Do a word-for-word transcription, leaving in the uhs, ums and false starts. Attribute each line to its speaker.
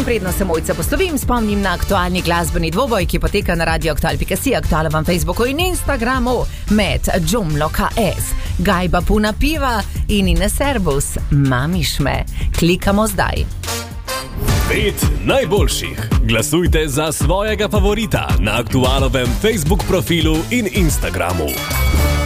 Speaker 1: In predno se Mojca poslovim, spomnim na aktualni glasbeni dvoboj, ki poteka na radio aktual pika si, aktualnem Facebooku in Instagramu med Džomlo K S, Gajba Puna Piva in Ines Servus, Mamiš me. Klikamo zdaj.
Speaker 2: Pet najboljših. Glasujte za svojega favorita na aktualovem Facebook profilu in Instagramu.